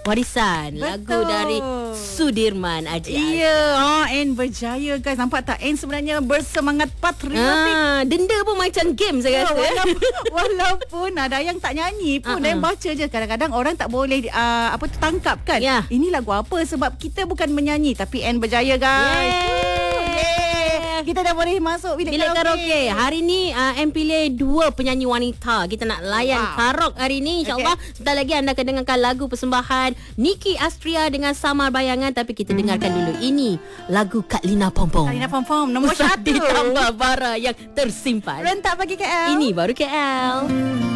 Warisan. Lagu dari Sudirman Haji Azhar. Ya, N berjaya guys. Nampak tak? N sebenarnya bersemangat patriotik. Denda pun macam game saya rasa. Walaupun ada yang tak nyanyi pun N baca je. Kadang-kadang orang tak boleh tangkap kan. Ini lagu apa, sebab kita bukan menyanyi tapi N berjaya guys. Kita dah boleh masuk bilik karaoke. Hari ni M pilih 2 penyanyi wanita. Kita nak layan karaoke hari ni, insyaAllah. Sebentar lagi anda akan dengarkan lagu persembahan Niki Astria dengan Samar Bayangan. Tapi kita dengarkan dulu ini lagu Kak Lina Pompom. Kak Lina Pompom nombor 1 ditambah bara yang tersimpan. Rentak bagi KL. Ini baru KL.